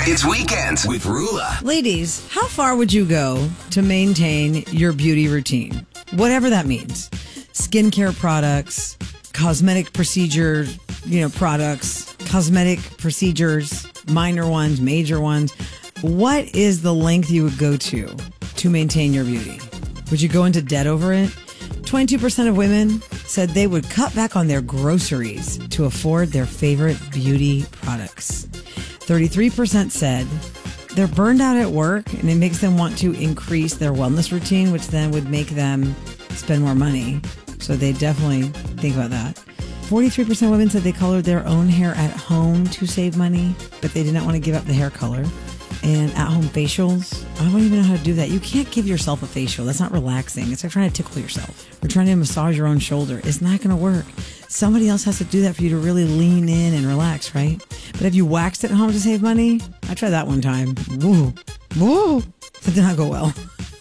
It's Weekends with Rula. Ladies, how far would you go to maintain your beauty routine? Whatever that means. Skincare products, cosmetic procedure, products, cosmetic procedures, minor ones, major ones. What is the length you would go to maintain your beauty? Would you go into debt over it? 22% of women said they would cut back on their groceries to afford their favorite beauty products. 33% said they're burned out at work and it makes them want to increase their wellness routine, which then would make them spend more money. So they definitely think about that. 43% of women said they colored their own hair at home to save money, but they did not want to give up the hair color. And at-home facials, I don't even know how to do that. You can't give yourself a facial. That's not relaxing. It's like trying to tickle yourself or trying to massage your own shoulder. It's not going to work. Somebody else has to do that for you to really lean in and relax, right? But if you waxed at home to save money, I tried that one time. Woo. That did not go well.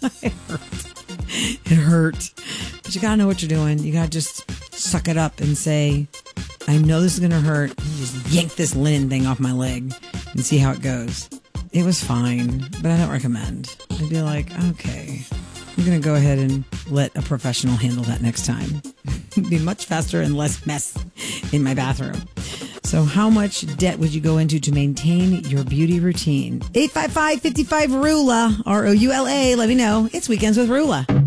It hurt. But you got to know what you're doing. You got to just suck it up and say, I know this is going to hurt. Just yank this linen thing off my leg and see how it goes. It was fine, but I don't recommend. I'd be like, okay, I'm going to go ahead and let a professional handle that next time. It'd be much faster and less mess in my bathroom. So how much debt would you go into to maintain your beauty routine? 855-55-RULA, ROULA. Let me know. It's Weekends with Rula.